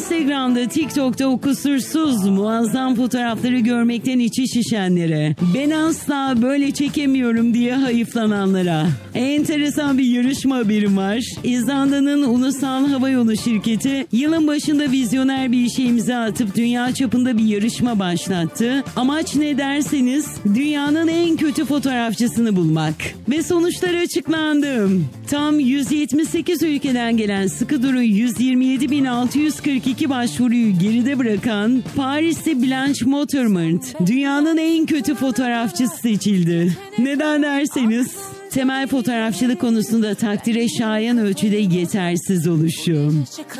Instagram'da, TikTok'ta o kusursuz muazzam fotoğrafları görmekten içi şişenlere, ben asla böyle çekemiyorum diye hayıflananlara. Enteresan bir yarışma haberim var. İzlanda'nın Ulusal Havayolu Şirketi yılın başında vizyoner bir işe imza atıp dünya çapında bir yarışma başlattı. Amaç ne derseniz dünyanın en kötü fotoğrafçısını bulmak. Ve sonuçlar açıklandı. Tam 178 ülkeden gelen sıkı durun 127.642 başvuruyu geride bırakan Paris'te Blanche Motormont dünyanın en kötü fotoğrafçısı seçildi. Neden derseniz temel fotoğrafçılık konusunda takdire şayan ölçüde yetersiz oluşu.